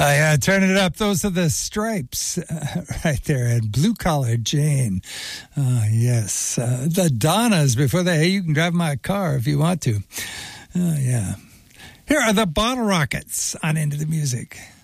Yeah, turn it up. Those are the Stripes right there. And Blue Collar Jane. Yes. The Donnas before that. Hey, you can drive my car if you want to. Yeah. Here are the Bottle Rockets on Into the Music.